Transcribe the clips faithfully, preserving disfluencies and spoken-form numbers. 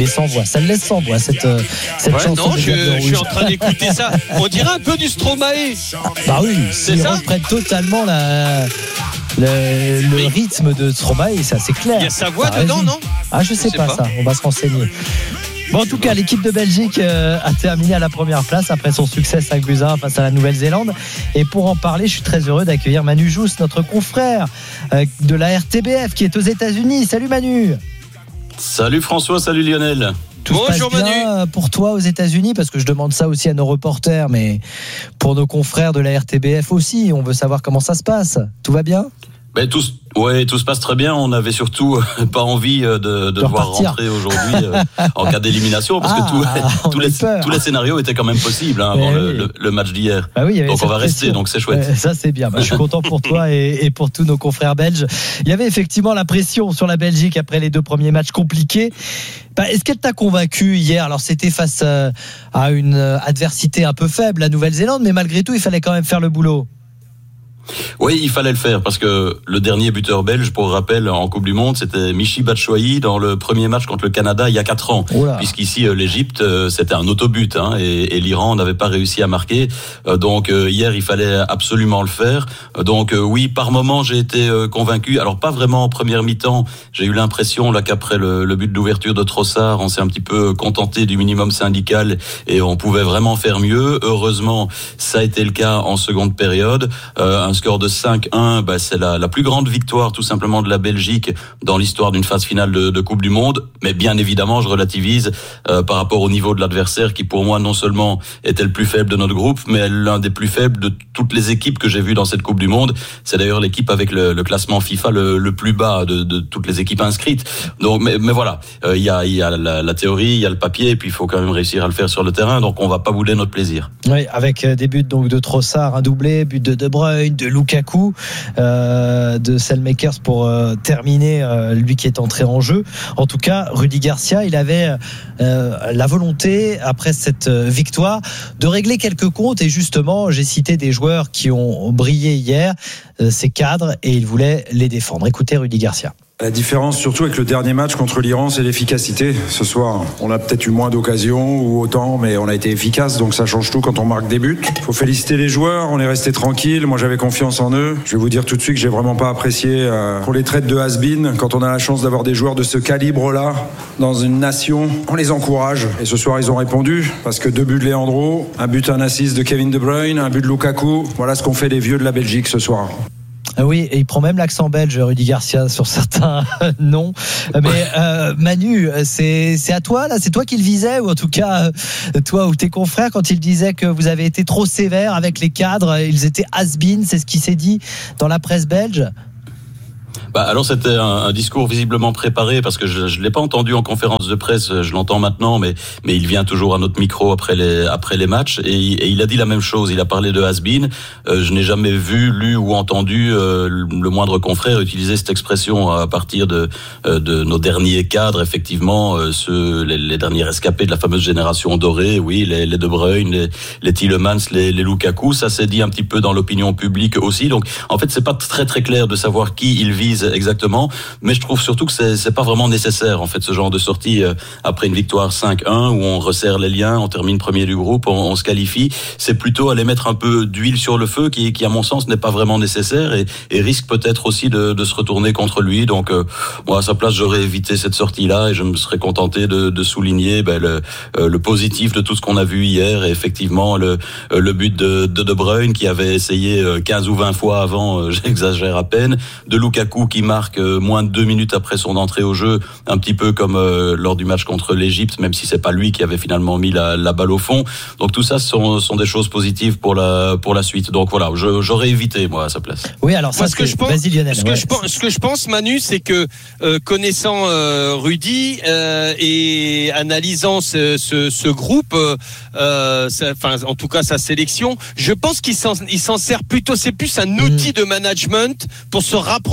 Et sans voix, ça le laisse sans voix cette, cette ouais, chanson. Non, je, je suis en train d'écouter ça. On dirait un peu du Stromae. Bah oui, c'est ils ça. reprennent totalement la, le, le rythme de Stromae, ça c'est clair. Il y a sa voix T'as dedans, raison. non Ah, je sais, je sais pas, pas ça, on va se renseigner. Bon, en tout cas, l'équipe de Belgique euh, a terminé à la première place après son succès cinq buts à un face à la Nouvelle-Zélande. Et pour en parler, je suis très heureux d'accueillir Manu Jousse, notre confrère euh, de la R T B F qui est aux États-Unis. Salut Manu. Salut François, salut Lionel. Tout Bonjour se passe bien Manu. Pour toi aux États-Unis, parce que je demande ça aussi à nos reporters, mais pour nos confrères de la R T B F aussi, on veut savoir comment ça se passe. Tout va bien ? Ben, tout, ouais, tout se passe très bien. On avait surtout euh, pas envie de, de, de devoir repartir. rentrer aujourd'hui euh, en cas d'élimination, parce ah, que tout, tous, les, tous les scénarios étaient quand même possibles hein, avant oui. le, le, le match d'hier. Bah oui, donc on va rester, pression. donc c'est chouette. Ouais, ça c'est bien. Bah, je suis content pour toi et, et pour tous nos confrères belges. Il y avait effectivement la pression sur la Belgique après les deux premiers matchs compliqués. Bah, est-ce qu'elle t'a convaincu hier ? Alors c'était face à une adversité un peu faible, la Nouvelle-Zélande, mais malgré tout, il fallait quand même faire le boulot. Oui, il fallait le faire parce que le dernier buteur belge, pour rappel, en Coupe du Monde, c'était Michy Batshuayi dans le premier match contre le Canada il y a quatre ans. Oula. Puisqu'ici, l'Égypte, c'était un autobut hein, et, et l'Iran n'avait pas réussi à marquer. Donc hier, il fallait absolument le faire. Donc oui, par moment, j'ai été convaincu. Alors pas vraiment en première mi-temps. J'ai eu l'impression là qu'après le, le but d'ouverture de Trossard, on s'est un petit peu contenté du minimum syndical et on pouvait vraiment faire mieux. Heureusement, ça a été le cas en seconde période. Euh, un score de cinq un, bah, c'est la, la plus grande victoire tout simplement de la Belgique dans l'histoire d'une phase finale de, de Coupe du Monde. Mais bien évidemment, je relativise euh, par rapport au niveau de l'adversaire qui pour moi non seulement était le plus faible de notre groupe, mais l'un des plus faibles de toutes les équipes que j'ai vues dans cette Coupe du Monde. C'est d'ailleurs l'équipe avec le, le classement FIFA le, le plus bas de, de toutes les équipes inscrites. Donc, mais, mais voilà, il euh, y a, y a la, la théorie, il y a le papier, et puis il faut quand même réussir à le faire sur le terrain. Donc on va pas bouder notre plaisir. Oui, avec des buts donc de Trossard, un doublé, but de De Bruyne, de Lukaku, euh, de Selmakers pour euh, terminer, euh, lui qui est entré en jeu. En tout cas, Rudy Garcia, il avait euh, la volonté, après cette victoire, de régler quelques comptes. Et justement, j'ai cité des joueurs qui ont brillé hier, euh, ces cadres, et il voulait les défendre. Écoutez Rudy Garcia. La différence, surtout avec le dernier match contre l'Iran, c'est l'efficacité. Ce soir, on a peut-être eu moins d'occasions ou autant, mais on a été efficace, donc ça change tout quand on marque des buts. Il faut féliciter les joueurs, on est resté tranquille. Moi, j'avais confiance en eux. Je vais vous dire tout de suite que j'ai vraiment pas apprécié euh, pour les traites de has-been. Quand on a la chance d'avoir des joueurs de ce calibre-là dans une nation, on les encourage. Et ce soir, ils ont répondu, parce que deux buts de Leandro, un but, un assist de Kevin De Bruyne, un but de Lukaku. Voilà ce qu'ont fait les vieux de la Belgique ce soir. Oui, et il prend même l'accent belge, Rudy Garcia, sur certains noms. Mais euh, Manu, c'est, c'est à toi, là, c'est toi qui le visais, ou en tout cas, toi ou tes confrères, quand ils disaient que vous avez été trop sévère avec les cadres, ils étaient has-been, c'est ce qui s'est dit dans la presse belge ? Bah, alors c'était un, un discours visiblement préparé parce que je je l'ai pas entendu en conférence de presse, je l'entends maintenant, mais mais il vient toujours à notre micro après les après les matchs et, et il a dit la même chose. Il a parlé de has-been. Euh, je n'ai jamais vu, lu ou entendu euh, le moindre confrère utiliser cette expression à partir de euh, de nos derniers cadres, effectivement, euh, ceux les, les derniers rescapés de la fameuse génération dorée. Oui, les, les De Bruyne, les, les Tielemans, les, les Lukaku. Ça s'est dit un petit peu dans l'opinion publique aussi. Donc en fait, c'est pas très très clair de savoir qui il vise exactement, mais je trouve surtout que c'est, c'est pas vraiment nécessaire en fait ce genre de sortie euh, après une victoire cinq un où on resserre les liens, on termine premier du groupe, on, on se qualifie. C'est plutôt aller mettre un peu d'huile sur le feu qui, qui à mon sens n'est pas vraiment nécessaire et, et risque peut-être aussi de, de se retourner contre lui. Donc euh, moi à sa place j'aurais évité cette sortie là et je me serais contenté de, de souligner ben, le, euh, le positif de tout ce qu'on a vu hier et effectivement le, euh, le but de, de De Bruyne qui avait essayé quinze ou vingt fois avant, euh, j'exagère à peine, de Lukaku qui marque euh, moins de deux minutes après son entrée au jeu, un petit peu comme euh, lors du match contre l'Égypte, même si c'est pas lui qui avait finalement mis la, la balle au fond. Donc tout ça sont, sont des choses positives pour la pour la suite. Donc voilà, je, j'aurais évité moi à sa place. Oui, alors ça, Moi, ce que je pense, vas-y Lionel. ce que ouais. je pense, ce que je pense, Manu, c'est que euh, connaissant euh, Rudy euh, et analysant ce, ce, ce groupe, euh, ça, enfin en tout cas sa sélection, je pense qu'il s'en, il s'en sert plutôt. C'est plus un outil mmh. de management pour se rapprocher de son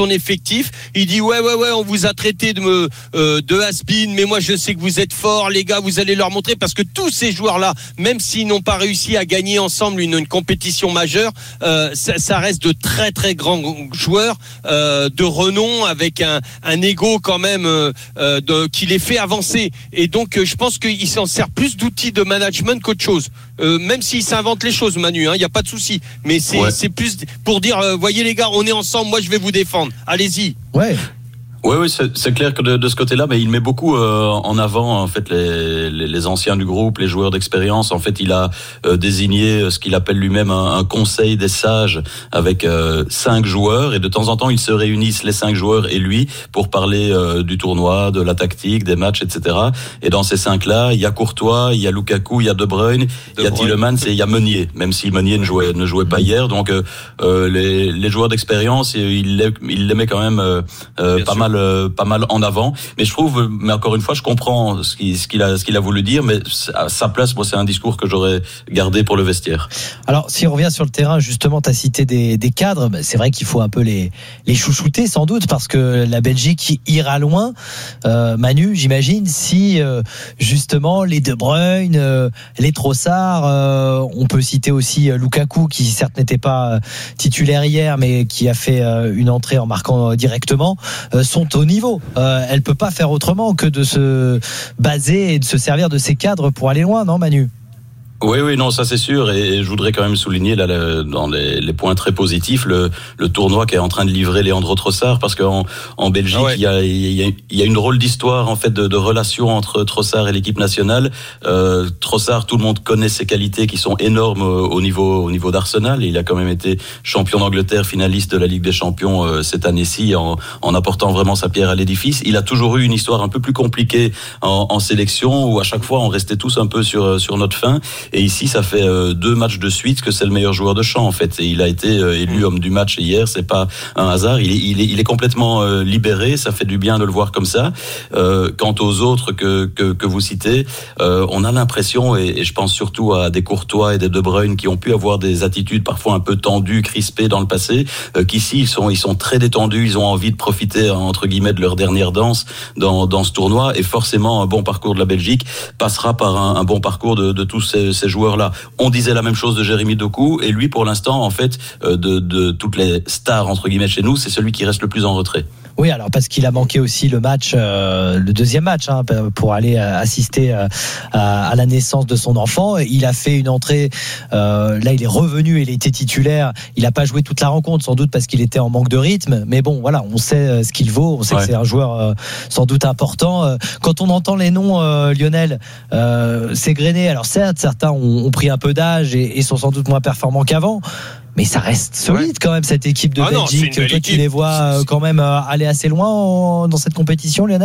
son effectif. Il dit ouais ouais ouais, on vous a traité de me euh, de has-been, mais moi je sais que vous êtes forts, les gars, vous allez leur montrer, parce que tous ces joueurs-là, même s'ils n'ont pas réussi à gagner ensemble une, une compétition majeure, euh, ça, ça reste de très très grands joueurs euh, de renom, avec un, un ego quand même euh, de, qui les fait avancer. Et donc euh, je pense qu'il s'en sert plus d'outils de management qu'autre chose. Euh, même s'il s'invente les choses, Manu, il hein, n'y a pas de souci. Mais c'est, ouais. c'est plus pour dire, euh, voyez les gars, on est ensemble, moi je vais vous défendre. Allez-y. Ouais. Oui, oui, c'est, c'est clair que de, de ce côté-là, mais il met beaucoup euh, en avant en fait les, les, les anciens du groupe, les joueurs d'expérience. En fait, il a euh, désigné ce qu'il appelle lui-même un, un conseil des sages avec euh, cinq joueurs, et de temps en temps, ils se réunissent les cinq joueurs et lui pour parler euh, du tournoi, de la tactique, des matchs, et cetera. Et dans ces cinq-là, il y a Courtois, il y a Lukaku, il y a De Bruyne, il y a Tielemans et il y a Meunier. Même si Meunier ne jouait ne jouait pas hier, donc euh, les, les joueurs d'expérience, il les, il les met quand même euh, euh, pas mal. Euh, pas mal en avant, mais je trouve, mais encore une fois, je comprends ce qu'il, ce qu'il a, ce qu'il a voulu dire, mais à sa place, moi, c'est un discours que j'aurais gardé pour le vestiaire. Alors, si on revient sur le terrain, justement, tu as cité des, des cadres, c'est vrai qu'il faut un peu les, les chouchouter, sans doute, parce que la Belgique ira loin. Euh, Manu, j'imagine, si euh, justement les De Bruyne, euh, les Trossard, euh, on peut citer aussi Lukaku, qui certes n'était pas titulaire hier, mais qui a fait euh, une entrée en marquant directement, euh, sont au niveau. Euh, elle peut pas faire autrement que de se baser et de se servir de ces cadres pour aller loin, non, Manu ? Oui, oui, non, ça c'est sûr, et je voudrais quand même souligner là le, dans les, les points très positifs le, le tournoi qu'est en train de livrer Leandro Trossard, parce qu'en en Belgique ah ouais. il, y a, il, y a, il y a une drôle d'histoire en fait de, de relation entre Trossard et l'équipe nationale. Euh, Trossard, tout le monde connaît ses qualités qui sont énormes au niveau au niveau d'Arsenal. Il a quand même été champion d'Angleterre, finaliste de la Ligue des Champions euh, cette année-ci, en, en apportant vraiment sa pierre à l'édifice. Il a toujours eu une histoire un peu plus compliquée en, en sélection, où à chaque fois on restait tous un peu sur sur notre faim. Et ici, ça fait euh, deux matchs de suite que c'est le meilleur joueur de champ, en fait. Et il a été euh, élu homme du match hier. C'est pas un hasard. Il est, il est, il est complètement euh, libéré. Ça fait du bien de le voir comme ça. Euh, quant aux autres que que, que vous citez, euh, on a l'impression, et, et je pense surtout à des Courtois et des De Bruyne qui ont pu avoir des attitudes parfois un peu tendues, crispées dans le passé, euh, qu'ici ils sont ils sont très détendus. Ils ont envie de profiter entre guillemets de leur dernière danse dans dans ce tournoi. Et forcément, un bon parcours de la Belgique passera par un, un bon parcours de, de tous ces ces joueurs-là. On disait la même chose de Jérémy Doku, et lui, pour l'instant, en fait, de, de toutes les stars, entre guillemets, chez nous, c'est celui qui reste le plus en retrait. Oui, alors parce qu'il a manqué aussi le match, euh, le deuxième match, hein, pour aller assister à, à la naissance de son enfant. Il a fait une entrée, euh, là il est revenu, il était titulaire. Il n'a pas joué toute la rencontre, sans doute parce qu'il était en manque de rythme. Mais bon, voilà, on sait ce qu'il vaut, on sait ouais. que c'est un joueur euh, sans doute important. Quand on entend les noms, euh, Lionel, euh, c'est grainé. Alors certes, certains ont, ont pris un peu d'âge et, et sont sans doute moins performants qu'avant. Mais ça reste solide ouais. quand même, cette équipe de ah Belgique. Non, Toi, équipe. Tu les vois quand même aller assez loin en, dans cette compétition, Lionel ?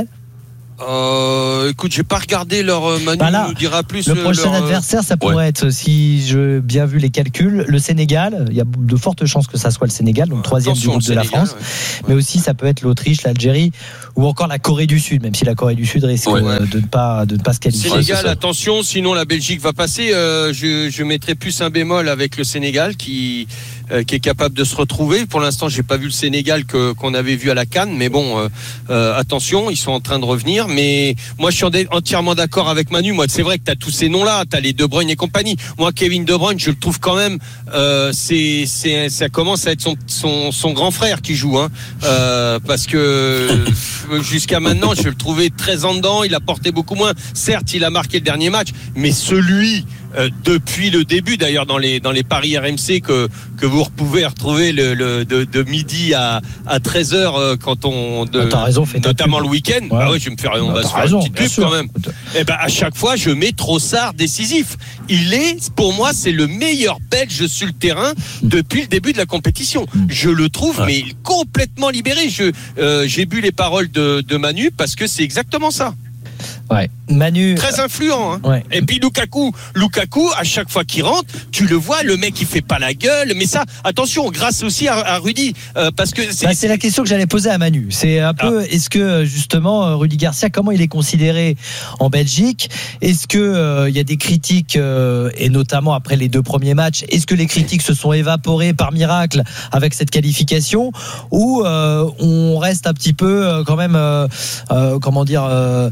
Euh, écoute, j'ai pas regardé leur Manu bah là, nous dira plus. Le prochain leur... adversaire, ça pourrait ouais. être, si j'ai bien vu les calculs, le Sénégal. Il y a de fortes chances que ça soit le Sénégal, donc troisième Attention, du groupe Sénégal, de la France. Ouais. Mais aussi, ça peut être l'Autriche, l'Algérie ou encore la Corée du Sud, même si la Corée du Sud risque ouais. de ne pas de ne pas se qualifier. Sénégal, attention, sinon la Belgique va passer. Euh, je, je mettrai plus un bémol avec le Sénégal qui euh, qui est capable de se retrouver. Pour l'instant, j'ai pas vu le Sénégal que qu'on avait vu à la CAN, mais bon, euh, euh, attention, ils sont en train de revenir. Mais moi, je suis entièrement d'accord avec Manu. Moi, c'est vrai que t'as tous ces noms-là, t'as les De Bruyne et compagnie. Moi, Kevin De Bruyne, je le trouve quand même, euh, c'est c'est ça commence à être son son son grand frère qui joue, hein, euh, parce que jusqu'à maintenant, je le trouvais très en dedans. Il a porté beaucoup moins. Certes, il a marqué le dernier match, mais celui Euh, depuis le début, d'ailleurs dans les dans les paris R M C que que vous pouvez retrouver le, le de, de midi à à treize heures euh, quand on de, t'as raison, fais notamment le week-end. Ouais. Bah ouais, je vais me faire on bah, va se faire raison, une petite pub quand même. Et ben bah, à chaque fois, je mets Trossard décisif. Il est pour moi c'est le meilleur Belge sur le terrain depuis le début de la compétition. Je le trouve ouais. mais complètement libéré. Je euh, j'ai bu les paroles de de Manu parce que c'est exactement ça. Ouais. Manu. Très influent. Hein. Ouais. Et puis Lukaku, Lukaku, à chaque fois qu'il rentre, tu le vois, le mec il fait pas la gueule. Mais ça, attention, grâce aussi à, à Rudy, euh, parce que c'est, bah, c'est la question que j'allais poser à Manu. C'est un peu, ah. est-ce que justement Rudy Garcia, comment il est considéré en Belgique? Est-ce que euh, il y a des critiques euh, et notamment après les deux premiers matchs, est-ce que les critiques se sont évaporées par miracle avec cette qualification, ou euh, on reste un petit peu euh, quand même, euh, euh, comment dire, euh,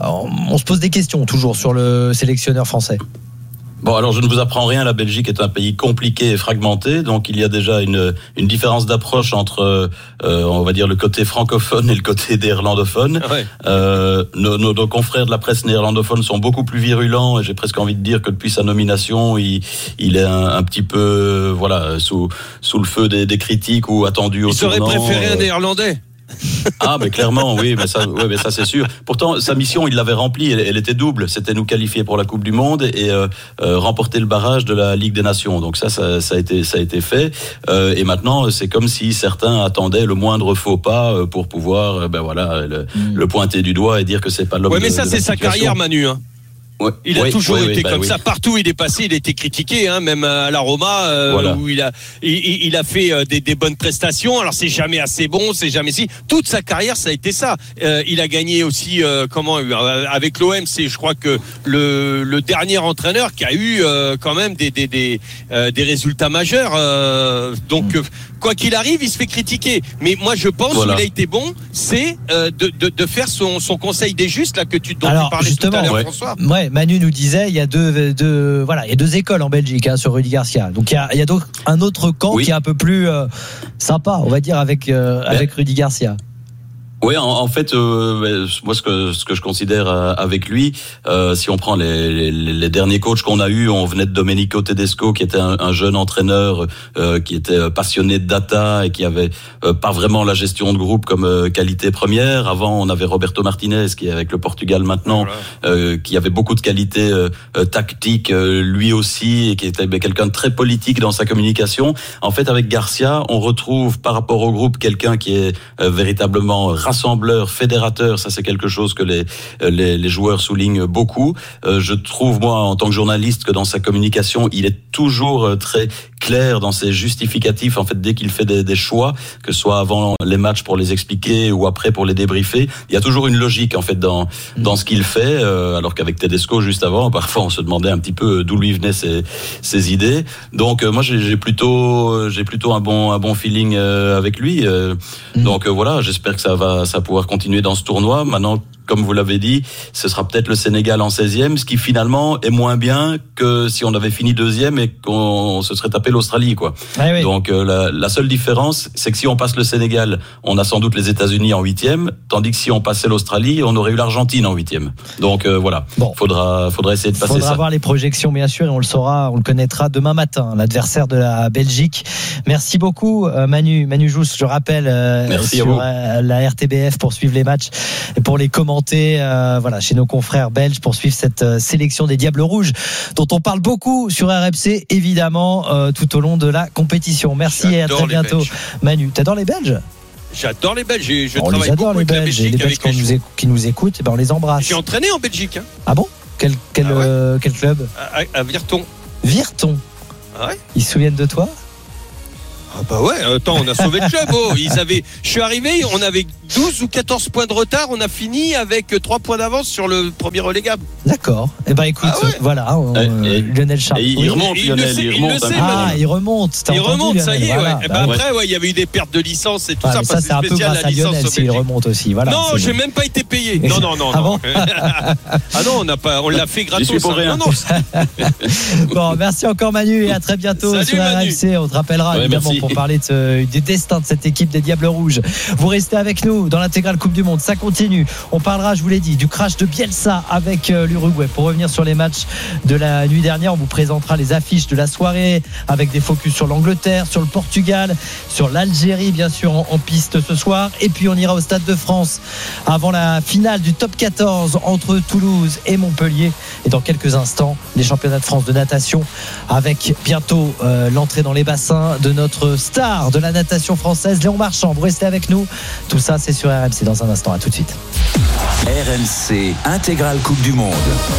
on se pose des questions toujours sur le sélectionneur français. Bon, alors je ne vous apprends rien, la Belgique est un pays compliqué et fragmenté, donc il y a déjà une, une différence d'approche entre, euh, on va dire, le côté francophone et le côté néerlandophone. Ouais. Euh, nos, nos, nos confrères de la presse néerlandophone sont beaucoup plus virulents, et j'ai presque envie de dire que depuis sa nomination, il, il est un, un petit peu, voilà, sous, sous le feu des, des critiques ou attendu au tournant. Il serait préféré un néerlandais. Ah, mais clairement, oui, mais ça, ouais, mais ça c'est sûr. Pourtant, sa mission, il l'avait remplie. Elle, elle était double. C'était nous qualifier pour la Coupe du Monde et euh, euh, remporter le barrage de la Ligue des Nations. Donc ça, ça, ça a été, ça a été fait. Euh, et maintenant, c'est comme si certains attendaient le moindre faux pas pour pouvoir, euh, ben voilà, le, mmh. le pointer du doigt et dire que c'est pas l'homme. Ouais, mais de, ça, de c'est sa situation. carrière, Manu. Hein. Ouais. Il a oui, toujours oui, été oui, bah comme oui. ça. Partout où il est passé, il a été critiqué, hein, même à la Roma, euh, voilà. où il a, il, il a fait euh, des, des bonnes prestations. Alors c'est jamais assez bon, c'est jamais si. Toute sa carrière, ça a été ça. Euh, il a gagné aussi, euh, comment, euh, avec l'O M, c'est, je crois que le, le dernier entraîneur qui a eu euh, quand même des, des, des, euh, des résultats majeurs. Euh, donc. Mmh. Quoi qu'il arrive, il se fait critiquer. Mais moi, je pense voilà. qu'il a été bon, c'est euh, de, de, de faire son, son conseil des justes là que tu dont Alors, tu parlais tout à l'heure, ouais. François. Ouais, Manu nous disait, il y a deux, deux voilà, il y a deux écoles en Belgique hein, sur Rudy Garcia. Donc il y a, il y a donc un autre camp oui. qui est un peu plus euh, sympa, on va dire, avec euh, avec Rudy Garcia. Oui, en, en fait, euh, moi, ce que ce que je considère euh, avec lui, euh, si on prend les, les, les derniers coachs qu'on a eus, on venait de Domenico Tedesco, qui était un, un jeune entraîneur, euh, qui était passionné de data et qui avait euh, pas vraiment la gestion de groupe comme euh, qualité première. Avant, on avait Roberto Martinez, qui est avec le Portugal maintenant, voilà. euh, qui avait beaucoup de qualités euh, euh, tactiques, euh, lui aussi, et qui était ben, quelqu'un de très politique dans sa communication. En fait, avec Garcia, on retrouve par rapport au groupe quelqu'un qui est euh, véritablement rassembleur, fédérateur, ça c'est quelque chose que les les, les joueurs soulignent beaucoup. Euh, je trouve moi en tant que journaliste que dans sa communication, il est toujours très clair dans ses justificatifs. En fait, dès qu'il fait des, des choix, que ce soit avant les matchs pour les expliquer ou après pour les débriefer, il y a toujours une logique en fait dans dans ce qu'il fait. Euh, alors qu'avec Tedesco juste avant, parfois on se demandait un petit peu d'où lui venaient ses ses idées. Donc euh, moi j'ai, j'ai plutôt j'ai plutôt un bon un bon feeling euh, avec lui. Euh, mmh. Donc euh, voilà, j'espère que ça va ça va pouvoir continuer dans ce tournoi. Maintenant, comme vous l'avez dit, ce sera peut-être le Sénégal en seizième, ce qui finalement est moins bien que si on avait fini deuxième et qu'on se serait tapé l'Australie, quoi. Ah oui. Donc euh, la, la seule différence, c'est que si on passe le Sénégal, on a sans doute les États-Unis en huitième, tandis que si on passait l'Australie, on aurait eu l'Argentine en huitième. Donc euh, voilà, bon. faudra faudra essayer de passer faudra ça. Faudra voir les projections bien sûr, et on le saura, on le connaîtra demain matin, l'adversaire de la Belgique. Merci beaucoup Manu, Manu Jousse, je rappelle euh, Merci sur euh, la R T B F pour suivre les matchs et pour les commenter. Euh, voilà, chez nos confrères belges pour suivre cette euh, sélection des Diables Rouges dont on parle beaucoup sur R M C évidemment euh, tout au long de la compétition. Merci et à très bientôt. Belges. Manu, t'adores les Belges ? J'adore les Belges, je, je on travaille les adore beaucoup les avec Belges, la Belgique, les Belges qui, nous éc- qui nous écoutent, et ben on les embrasse. J'ai entraîné en Belgique. Hein. Ah bon ? Quel quel, ah ouais. euh, quel club ? À, à Virton. Virton. Ah ouais. Ils se souviennent de toi ? Ah bah ouais, attends, on a sauvé le club. Oh, ils avaient, je suis arrivé, on avait douze ou quatorze points de retard, on a fini avec trois points d'avance sur le premier relégable. D'accord. Eh ben écoute, ah ouais. voilà, on, et, euh, Lionel Charbonnier. Et il remonte, il Lionel, sait, il remonte. Il sait, ah, il remonte. T'as il entendu, remonte, ça y est. voilà, Ouais. Et bah, ben ouais. après, ouais, il y avait eu des pertes de licence et tout ah, ça. Ça, c'est un peu grâce à Lionel s'il remonte aussi. Voilà. Non, c'est j'ai bon. même pas été payé. Non, non, non. Ah non. bon ah non, on n'a pas, on l'a fait gratos. J'y suis pour rien. Non, non. Bon, merci encore Manu et à très bientôt Salut, sur R M C. On te rappellera ouais, évidemment merci. pour parler de ce, des destins de cette équipe des Diables Rouges. Vous restez avec nous dans l'intégrale Coupe du Monde. Ça continue. On parlera, je vous l'ai dit, du crash de Bielsa avec euh, l'Uruguay. Pour revenir sur les matchs de la nuit dernière, on vous présentera les affiches de la soirée avec des focus sur l'Angleterre, sur le Portugal, sur l'Algérie, bien sûr, en, en piste ce soir. Et puis on ira au Stade de France avant la finale du top quatorze entre Toulouse et Montpellier. Et dans quelques instants, les championnats de France de natation avec bientôt euh, l'entrée dans les bassins de notre star de la natation française, Léon Marchand. Vous restez avec nous. Tout ça, c'est sur R M C dans un instant. À tout de suite. R M C Intégrale Coupe du Monde.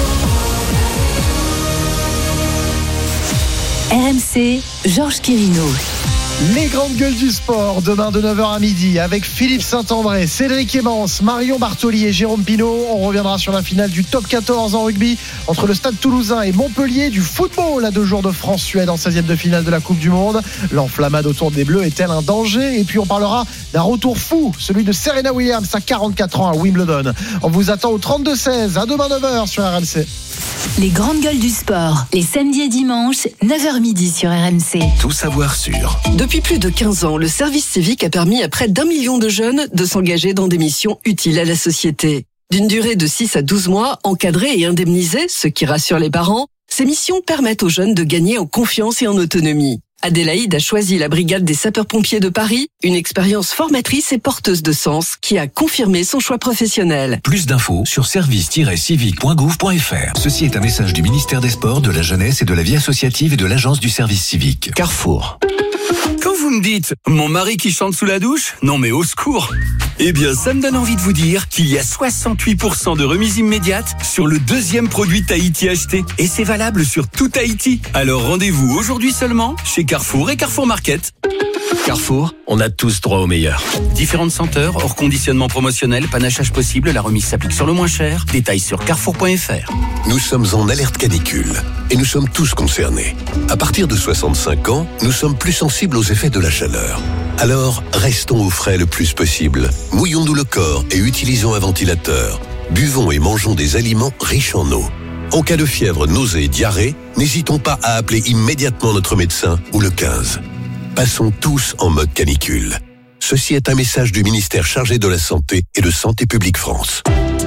R M C, Georges Quirino. Les grandes gueules du sport, demain de neuf heures à midi, avec Philippe Saint-André, Cédric Emmens, Marion Bartoli et Jérôme Pinault. On reviendra sur la finale du top quatorze en rugby entre le Stade Toulousain et Montpellier, du football à deux jours de France-Suède en seizième de finale de la Coupe du Monde. L'enflammade autour des Bleus est-elle un danger? Et puis on parlera d'un retour fou, celui de Serena Williams à quarante-quatre ans à Wimbledon. On vous attend au trente-deux seize, à demain neuf heures sur R M C. Les grandes gueules du sport, les samedis et dimanches, neuf heures midi sur R M C. Tout savoir sur. Depuis plus de quinze ans, le service civique a permis à près d'un million de jeunes de s'engager dans des missions utiles à la société. D'une durée de six à douze mois, encadrées et indemnisées, ce qui rassure les parents, ces missions permettent aux jeunes de gagner en confiance et en autonomie. Adélaïde a choisi la brigade des sapeurs-pompiers de Paris, une expérience formatrice et porteuse de sens qui a confirmé son choix professionnel. Plus d'infos sur service tiret civique point gouv point f r. Ceci est un message du ministère des Sports, de la Jeunesse et de la Vie associative et de l'Agence du service civique. Carrefour. Quand vous me dites « mon mari qui chante sous la douche », non mais au secours. Eh bien, ça me donne envie de vous dire qu'il y a soixante-huit pour cent de remise immédiate sur le deuxième produit Tahiti acheté. Et c'est valable sur tout Tahiti. Alors rendez-vous aujourd'hui seulement chez Carrefour et Carrefour Market. Carrefour, on a tous droit au meilleur. Différentes senteurs, hors conditionnement promotionnel, panachage possible, la remise s'applique sur le moins cher. Détails sur carrefour point f r. Nous sommes en alerte canicule et nous sommes tous concernés. À partir de soixante-cinq ans, nous sommes plus sensibles aux effets de la chaleur. Alors, restons au frais le plus possible. Mouillons-nous le corps et utilisons un ventilateur. Buvons et mangeons des aliments riches en eau. En cas de fièvre, nausée et diarrhée, n'hésitons pas à appeler immédiatement notre médecin ou le quinze. Passons tous en mode canicule. Ceci est un message du ministère chargé de la Santé et de Santé publique France.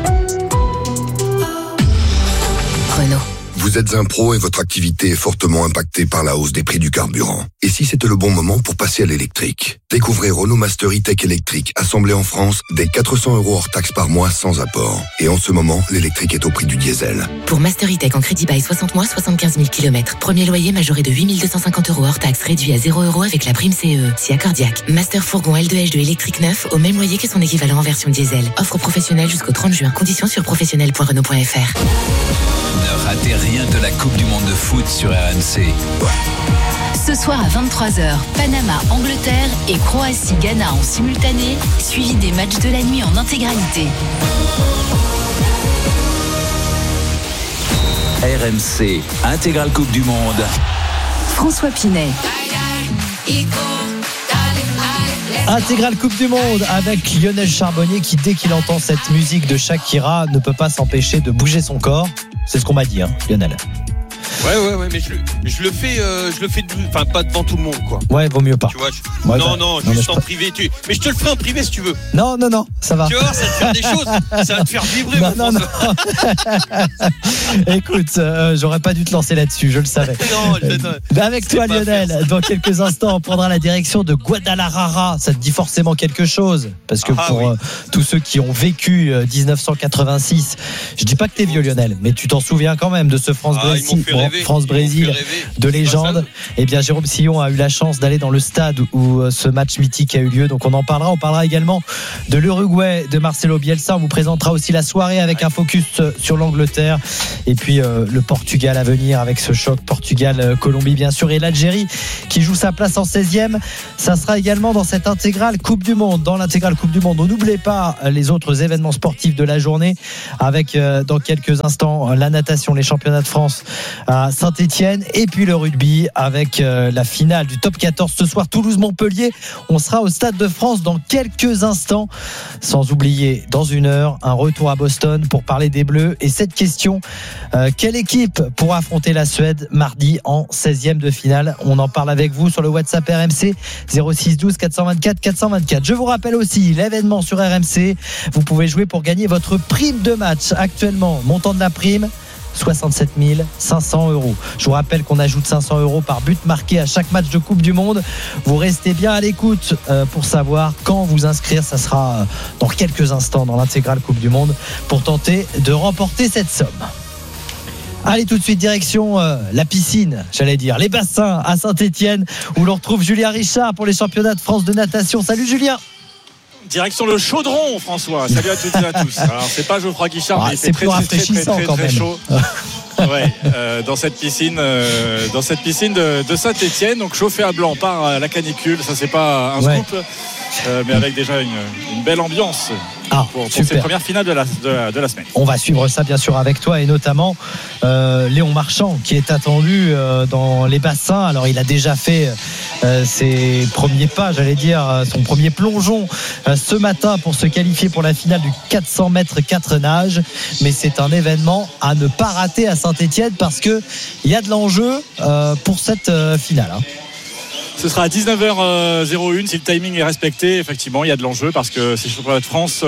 Renault. Vous êtes un pro et votre activité est fortement impactée par la hausse des prix du carburant. Et si c'était le bon moment pour passer à l'électrique? Découvrez Renault Master E-Tech électrique, assemblé en France, dès quatre cents euros hors taxe par mois sans apport. Et en ce moment, l'électrique est au prix du diesel. Pour Master E-Tech en crédit bail soixante mois, soixante-quinze mille kilomètres. Premier loyer majoré de huit mille deux cent cinquante euros hors taxe, réduit à zéro euros avec la prime C E E. Si accordiaque. Master Fourgon L deux H deux électrique neuf, au même loyer que son équivalent en version diesel. Offre professionnelle jusqu'au trente juin. Conditions sur professionnel point renault point f r. Ne ratez rien de la Coupe du Monde de foot sur R M C. Ce soir à vingt-trois heures, Panama, Angleterre et Croatie, Ghana en simultané, suivi des matchs de la nuit en intégralité. R M C Intégrale Coupe du Monde. François Pinet. Intégrale Coupe du Monde avec Lionel Charbonnier qui, dès qu'il entend cette musique de Shakira, ne peut pas s'empêcher de bouger son corps. C'est ce qu'on m'a dit, hein, Lionel. Ouais, ouais, ouais, mais je, je le fais, euh, je le fais, de, enfin pas devant tout le monde, quoi. Ouais, vaut mieux pas. Tu vois, je, ouais, non, bah, non, non, juste mais en privé. Tu, mais je te le ferai en privé si tu veux. Non, non, non, ça va. Tu vois, ça va te faire des choses, ça va te faire vibrer. Non, non, non. Écoute, euh, j'aurais pas dû te lancer là-dessus, je le savais. Non, je, non euh, avec toi, Lionel, dans quelques instants, on prendra la direction de Guadalajara. Ça te dit forcément quelque chose, parce que ah, pour oui. euh, tous ceux qui ont vécu euh, dix-neuf cent quatre-vingt-six, je dis pas que t'es vieux, Lionel, mais tu t'en souviens quand même de ce France-Brésil, ah, bon, France-Brésil de légende. Eh bien, Jérôme Sillon a eu la chance d'aller dans le stade où euh, ce match mythique a eu lieu. Donc, on en parlera. On parlera également de l'Uruguay de Marcelo Bielsa. On vous présentera aussi la soirée avec un focus sur l'Angleterre. Et puis, euh, le Portugal à venir avec ce choc Portugal-Colombie, bien sûr. Et l'Algérie qui joue sa place en seizième. Ça sera également dans cette intégrale Coupe du Monde. Dans l'intégrale Coupe du Monde, n'oubliez pas les autres événements sportifs de la journée avec, euh, dans quelques instants, la natation, les championnats de France à Saint-Étienne. Et puis le rugby avec euh, la finale du top quatorze ce soir, Toulouse-Montpellier. On sera au Stade de France dans quelques instants. Sans oublier, dans une heure, un retour à Boston pour parler des Bleus. Et cette question, euh, quelle équipe pourra affronter la Suède mardi en seizième de finale? On en parle avec vous sur le WhatsApp R M C zéro six douze quatre cent vingt-quatre quatre cent vingt-quatre. Je vous rappelle aussi l'événement sur R M C. Vous pouvez jouer pour gagner votre prime de match. Actuellement, montant de la prime soixante-sept mille cinq cents euros. Je vous rappelle qu'on ajoute cinq cents euros par but marqué à chaque match de Coupe du Monde. Vous restez bien à l'écoute euh, pour savoir quand vous inscrire. Ça sera euh, dans quelques instants dans l'intégrale Coupe du Monde pour tenter de remporter cette somme. Allez, tout de suite, direction euh, la piscine, j'allais dire, les bassins à Saint-Étienne où l'on retrouve Julien Richard pour les championnats de France de natation. Salut Julien. direction le Chaudron, François. Salut à toutes et à tous. Alors, c'est pas Geoffroy Guichard, Ah, mais il c'est fait très, plus très, très, très, rafraîchissant très, quand très même. chaud. Ouais, euh, dans cette piscine, euh, dans cette piscine de, de Saint-Étienne, donc chauffé à blanc par euh, la canicule. Ça, c'est pas un Ouais. scoop, euh, mais avec déjà une, une belle ambiance Ah, pour, pour super. cette première finale de la, de, la, de la semaine. On va suivre ça bien sûr avec toi et notamment euh, Léon Marchand qui est attendu euh, dans les bassins. Alors il a déjà fait euh, ses premiers pas, j'allais dire euh, son premier plongeon euh, ce matin pour se qualifier pour la finale du quatre cents mètres quatre nages. Mais c'est un événement à ne pas rater à Saint-Étienne parce que il y a de l'enjeu euh, pour cette euh, finale. Hein. Ce sera à dix-neuf heures zéro un si le timing est respecté. Effectivement, il y a de l'enjeu parce que ces championnats de France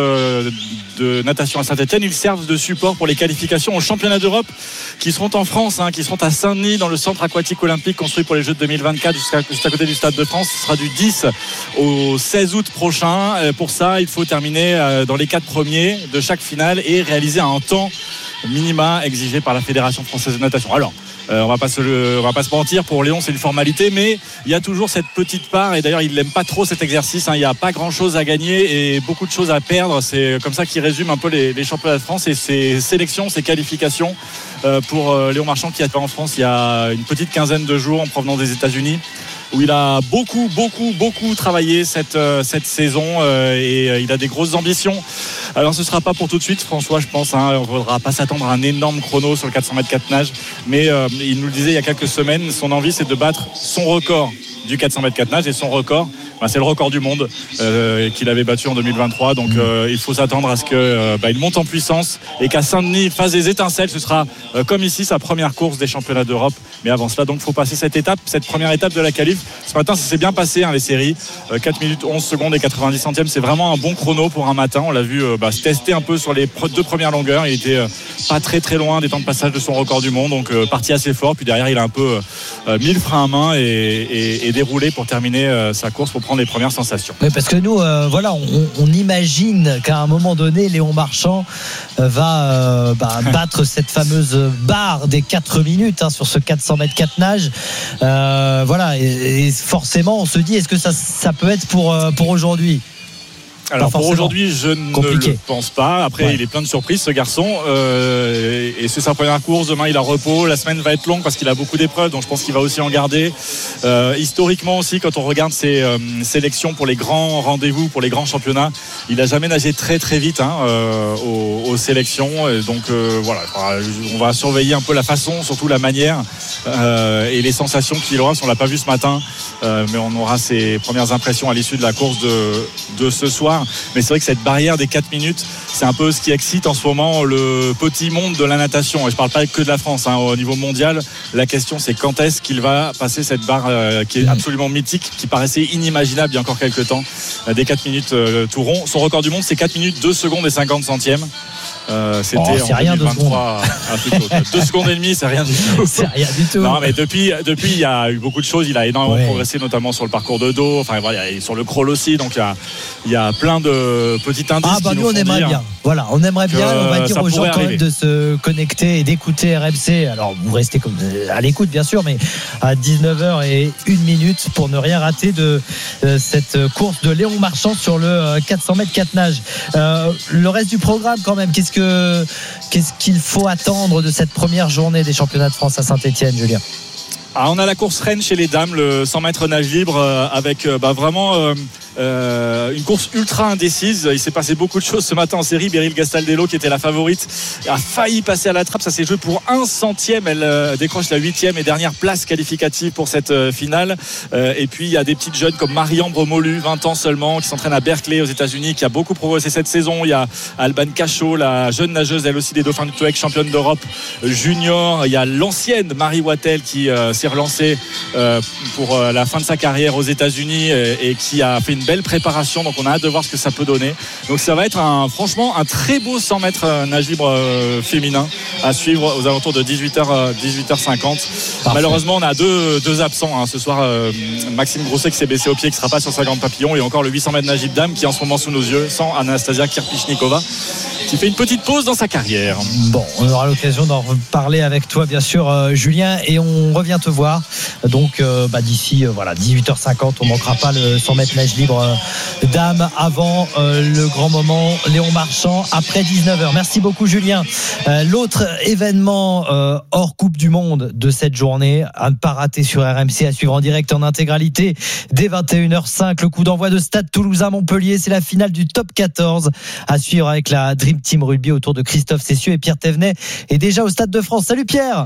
de natation à Saint-Étienne, ils servent de support pour les qualifications aux championnats d'Europe qui seront en France, hein, qui seront à Saint-Denis dans le centre aquatique olympique construit pour les Jeux de deux mille vingt-quatre jusqu'à, juste à côté du Stade de France. Ce sera du dix au seize août prochain. Pour ça, il faut terminer dans les quatre premiers de chaque finale et réaliser un temps minima exigé par la Fédération française de natation. Alors, Euh, on va pas se le, on va pas se mentir, pour Léon c'est une formalité, mais il y a toujours cette petite part, et d'ailleurs il n'aime pas trop cet exercice, hein. Il n'y a pas grand chose à gagner et beaucoup de choses à perdre. C'est comme ça qu'il résume un peu les, les championnats de France et ses sélections, ses qualifications euh, pour euh, Léon Marchand qui est en France il y a une petite quinzaine de jours en provenance des États-Unis, où il a beaucoup, beaucoup, beaucoup travaillé cette, euh, cette saison euh, et euh, il a des grosses ambitions. Alors ce ne sera pas pour tout de suite, François, je pense, hein. On ne faudra pas s'attendre à un énorme chrono sur le quatre cents mètres quatre nages, mais euh, il nous le disait il y a quelques semaines, son envie c'est de battre son record du quatre cents mètres quatre nages, et son record, ben, c'est le record du monde euh, qu'il avait battu en deux mille vingt-trois. Donc euh, il faut s'attendre à ce qu'il euh, ben, monte en puissance et qu'à Saint-Denis il fasse des étincelles. Ce sera euh, comme ici sa première course des championnats d'Europe. Mais avant cela, donc il faut passer cette étape, cette première étape de la qualif. Ce matin ça s'est bien passé, hein, les séries, euh, quatre minutes onze secondes et quatre-vingt-dix centièmes. C'est vraiment un bon chrono pour un matin. On l'a vu euh, ben, se tester un peu sur les deux premières longueurs. Il était euh, pas très très loin des temps de passage de son record du monde, donc euh, parti assez fort. Puis derrière il a un peu euh, mis le frein à main et, et, et déroulé pour terminer euh, sa course, pour prendre les premières sensations. Oui, parce que nous, euh, voilà, on, on imagine qu'à un moment donné, Léon Marchand euh, va euh, bah, battre cette fameuse barre des quatre minutes, hein, sur ce quatre cents mètres quatre nages. Euh, voilà, et, et forcément, on se dit, est-ce que ça, ça peut être pour, euh, pour aujourd'hui ? Alors pour aujourd'hui, je Compliqué. ne le pense pas. Après, ouais. Il est plein de surprises, ce garçon. Euh, et c'est sa première course. Demain, il a repos. La semaine va être longue parce qu'il a beaucoup d'épreuves. Donc je pense qu'il va aussi en garder. Euh, historiquement aussi, quand on regarde ses euh, sélections pour les grands rendez-vous, pour les grands championnats, il n'a jamais nagé très très vite, hein, euh, aux, aux sélections. Et donc euh, voilà, on va surveiller un peu la façon, surtout la manière euh, et les sensations qu'il aura. Si on l'a pas vu ce matin, euh, mais on aura ses premières impressions à l'issue de la course de, de ce soir. Mais c'est vrai que cette barrière des quatre minutes, c'est un peu ce qui excite en ce moment le petit monde de la natation. Et je ne parle pas que de la France, hein. Au niveau mondial, la question c'est quand est-ce qu'il va passer cette barre euh, qui est absolument mythique, qui paraissait inimaginable il y a encore quelques temps, euh, des quatre minutes euh, tout rond. Son record du monde c'est quatre minutes deux secondes et cinquante centièmes. Euh, c'était oh, c'est en rien, deux mille vingt-trois. Deux secondes et demie, c'est rien du tout. C'est rien du tout. Non, mais depuis, depuis, il y a eu beaucoup de choses. Il a énormément ouais. progressé, notamment sur le parcours de dos. Enfin, voilà, et sur le crawl aussi. Donc, il y a, il y a plein de petits indices. Ah, bah, qui nous, nous on aimerait dire bien. Voilà, on aimerait bien. On va dire aux gens quand même de se connecter et d'écouter R M C. Alors, vous restez comme à l'écoute, bien sûr, mais à dix-neuf heures et une minute pour ne rien rater de euh, cette course de Léon Marchand sur le euh, quatre cents mètres quatre nages. Euh, le reste du programme, quand même, qu'est-ce que Qu'est-ce qu'il faut attendre de cette première journée des championnats de France à Saint-Étienne, Julien ? Ah, on a la course reine chez les dames, le cent mètres nage libre, euh, avec euh, bah, vraiment euh, euh, une course ultra indécise. Il s'est passé beaucoup de choses ce matin en série. Beryl Gastaldello, qui était la favorite, a failli passer à la trappe. Ça s'est joué pour un centième. Elle euh, décroche la huitième et dernière place qualificative pour cette euh, finale. Euh, et puis il y a des petites jeunes comme Marie-Ambre Molu, vingt ans seulement, qui s'entraîne à Berkeley aux États-Unis, qui a beaucoup progressé cette saison. Il y a Alban Cachot, la jeune nageuse, elle aussi des Dauphins du Touac, championne d'Europe junior. Il y a l'ancienne Marie Wattel qui euh, s'est relancée euh, pour euh, la fin de sa carrière aux États-Unis et, et qui a fait une belle préparation. Donc on a hâte de voir ce que ça peut donner. Donc ça va être un, franchement un très beau cent mètres nage libre euh, féminin à suivre aux alentours de dix-huit heures, dix-huit heures cinquante. Parfait. Malheureusement on a deux, deux absents, hein. Ce soir euh, Maxime Grousset qui s'est blessé au pied, qui ne sera pas sur cinquante papillons, et encore le huit cents mètres nage libre dame qui est en ce moment sous nos yeux, sans Anastasia Kirpichnikova, qui fait une petite pause dans sa carrière. Bon, on aura l'occasion d'en reparler avec toi, bien sûr, euh, Julien, et on revient te voir. Donc, euh, bah, d'ici euh, voilà, dix-huit heures cinquante, on ne manquera pas le cent mètres nage libre libre dames avant euh, le grand moment Léon Marchand après dix-neuf heures. Merci beaucoup Julien. Euh, l'autre événement euh, hors Coupe du Monde de cette journée à ne pas rater sur R M C, à suivre en direct en intégralité dès vingt et une heures cinq, le coup d'envoi de Stade Toulousain Montpellier, c'est la finale du top quatorze à suivre avec la Dream Team Rugby autour de Christophe Cessieux et Pierre Thévenet est déjà au Stade de France. Salut Pierre.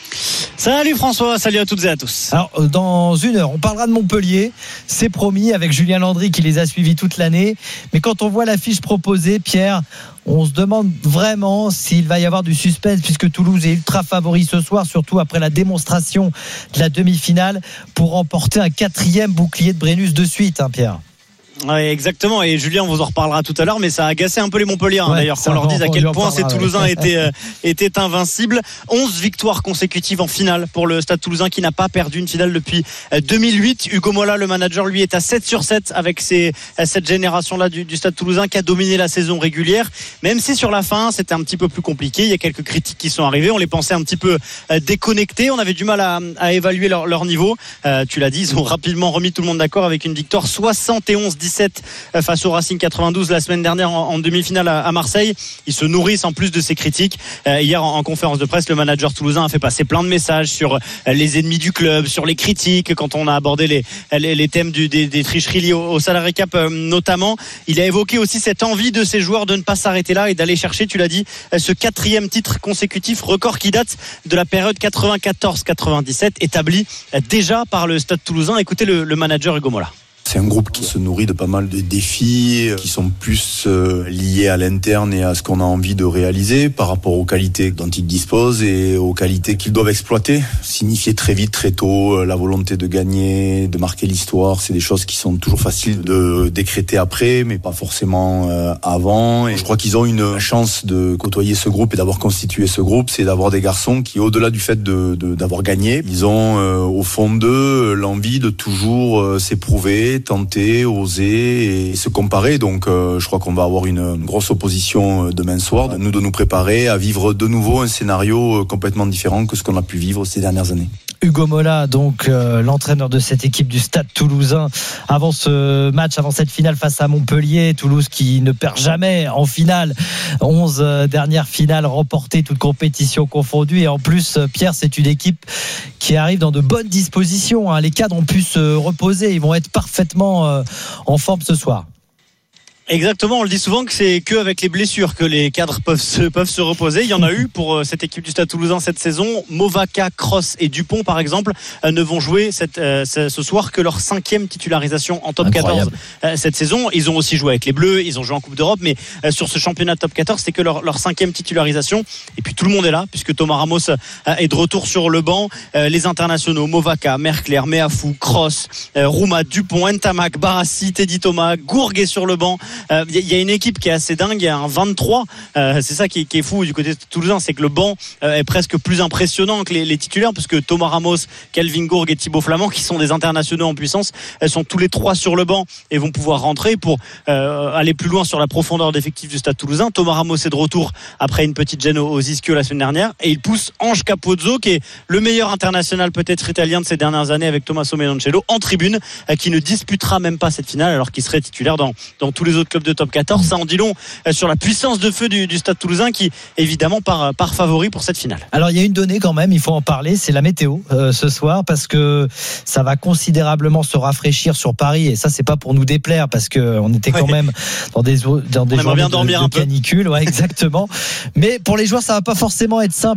Salut François, salut à toutes et à tous. Alors dans une heure on parlera de Montpellier, c'est promis, avec Julien Landry qui les a suivis toute l'année, mais quand on voit l'affiche proposée, Pierre, on se demande vraiment s'il va y avoir du suspense, puisque Toulouse est ultra favori ce soir, surtout après la démonstration de la demi-finale, pour remporter un quatrième bouclier de Brennus de suite, hein, Pierre. Oui, exactement. Et Julien, on vous en reparlera tout à l'heure, mais ça a agacé un peu les Montpelliérains, ouais, d'ailleurs, qu'on leur dise à quel point ces Toulousains ouais. étaient, euh, étaient invincibles. onze victoires consécutives en finale pour le Stade Toulousain, qui n'a pas perdu une finale depuis deux mille huit. Hugo Mola, le manager, lui, est à sept sur sept avec ces, cette génération-là du, du Stade Toulousain qui a dominé la saison régulière. Même si sur la fin, c'était un petit peu plus compliqué. Il y a quelques critiques qui sont arrivées. On les pensait un petit peu déconnectés. On avait du mal à, à évaluer leur, leur niveau. Euh, tu l'as dit, ils ont rapidement remis tout le monde d'accord avec une victoire soixante et onze dix-sept face au Racing quatre-vingt-douze la semaine dernière en, en demi-finale à, à Marseille. Ils se nourrissent en plus de ces critiques. Euh, hier en, en conférence de presse, le manager toulousain a fait passer plein de messages sur euh, les ennemis du club, sur les critiques quand on a abordé les, les, les thèmes du, des, des tricheries liées au, au salary cap euh, notamment. Il a évoqué aussi cette envie de ces joueurs de ne pas s'arrêter là et d'aller chercher, tu l'as dit, ce quatrième titre consécutif, record qui date de la période quatre-vingt-quatorze quatre-vingt-dix-sept, établi déjà par le Stade Toulousain. Écoutez le, le manager Hugo Mola. C'est un groupe qui se nourrit de pas mal de défis qui sont plus liés à l'interne et à ce qu'on a envie de réaliser par rapport aux qualités dont ils disposent et aux qualités qu'ils doivent exploiter. Signifier très vite, très tôt, la volonté de gagner, de marquer l'histoire, c'est des choses qui sont toujours faciles de décréter après, mais pas forcément avant. Et je crois qu'ils ont une chance de côtoyer ce groupe et d'avoir constitué ce groupe, c'est d'avoir des garçons qui, au-delà du fait de, de, d'avoir gagné, ils ont euh, au fond d'eux l'envie de toujours euh, s'éprouver, tenter, oser et se comparer. Donc euh, je crois qu'on va avoir une, une grosse opposition demain soir. Nous de nous préparer à vivre de nouveau un scénario complètement différent que ce qu'on a pu vivre ces dernières années. Hugo Mola, donc euh, l'entraîneur de cette équipe du Stade Toulousain, avant ce match, avant cette finale face à Montpellier. Toulouse qui ne perd jamais en finale, onze euh, dernières finales remportées, toutes compétitions confondues, et en plus Pierre, c'est une équipe qui arrive dans de bonnes dispositions, hein. Les cadres ont pu se reposer, ils vont être parfaitement euh, en forme ce soir. Exactement, on le dit souvent que c'est que avec les blessures que les cadres peuvent se, peuvent se reposer. Il y en a eu pour cette équipe du Stade Toulousain cette saison. Movaca, Cross et Dupont, par exemple, ne vont jouer cette, euh, ce soir que leur cinquième titularisation en top Incroyable. quatorze euh, cette saison. Ils ont aussi joué avec les Bleus, ils ont joué en Coupe d'Europe, mais euh, sur ce championnat de top quatorze, c'est que leur, leur cinquième titularisation. Et puis tout le monde est là, puisque Thomas Ramos euh, est de retour sur le banc. Euh, les internationaux, Movaca, Merclair, Meafou, Cross, euh, Rouma, Dupont, Ntamak, Barassi, Teddy Thomas, Gourguet sur le banc. Il euh, y, y a une équipe qui est assez dingue, il y a un vingt-trois, euh, c'est ça qui, qui est fou du côté de Toulousain, c'est que le banc euh, est presque plus impressionnant que les, les titulaires, parce que Thomas Ramos, Kelvin Gourg et Thibaut Flamand, qui sont des internationaux en puissance, elles sont tous les trois sur le banc et vont pouvoir rentrer pour euh, aller plus loin sur la profondeur d'effectifs du Stade Toulousain. Thomas Ramos est de retour après une petite gêne aux ischios la semaine dernière, et il pousse Ange Capozzo, qui est le meilleur international peut-être italien de ces dernières années avec Tommaso Menoncello, en tribune, euh, qui ne disputera même pas cette finale alors qu'il serait titulaire dans, dans tous les autres clubs de top quatorze. Ça en dit long sur la puissance de feu du, du Stade Toulousain, qui évidemment part, part favori pour cette finale. Alors il y a une donnée quand même, il faut en parler, c'est la météo euh, ce soir, parce que ça va considérablement se rafraîchir sur Paris, et ça c'est pas pour nous déplaire, parce que on était quand ouais. même dans des, dans des journées de, de canicule, ouais, exactement. Mais pour les joueurs ça va pas forcément être simple.